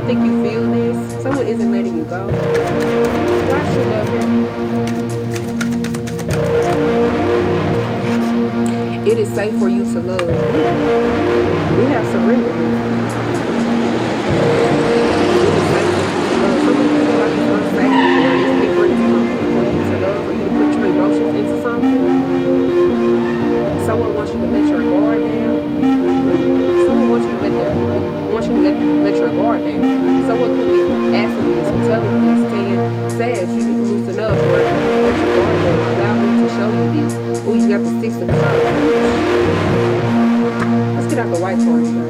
I think you feel this. Someone isn't letting you go. Why should love him? It is safe for you to love. We have surrendered here. It is safe for you to love. Some people feel like it's unsafe or it's different for you to love, for you to put your emotions into something. Someone wants you to let your guard down. Someone wants you to let your guard down. Someone could be asking you this or telling you this, saying you need to loosen up or let your guard down. Allow me to show you this. Oh, you got the 6 of Cups. Let's get out the white card.